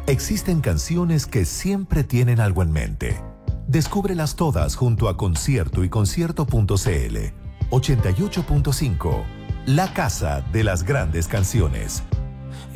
Existen canciones que siempre tienen algo en mente. Descúbrelas todas junto a Concierto y Concierto.cl. 88.5, la casa de las grandes canciones.